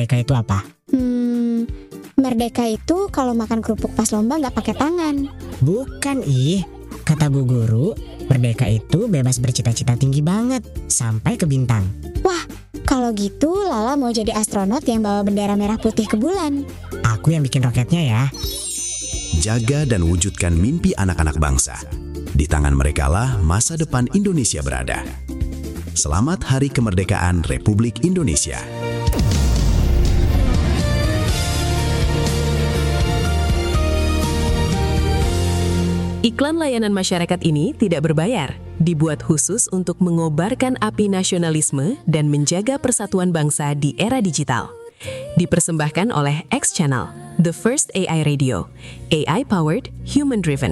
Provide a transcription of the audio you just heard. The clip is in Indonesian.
merdeka itu apa? Merdeka itu kalau makan kerupuk pas lomba nggak pakai tangan. Bukan kata Bu Guru, merdeka itu bebas bercita-cita tinggi banget, sampai ke bintang. Wah, kalau gitu Lala mau jadi astronot yang bawa bendera merah putih ke bulan. Aku yang bikin roketnya ya. Jaga dan wujudkan mimpi anak-anak bangsa. Di tangan merekalah masa depan Indonesia berada. Selamat Hari Kemerdekaan Republik Indonesia. Iklan layanan masyarakat ini tidak berbayar, dibuat khusus untuk mengobarkan api nasionalisme dan menjaga persatuan bangsa di era digital. Dipersembahkan oleh X Channel, The First AI Radio, AI-powered, human-driven.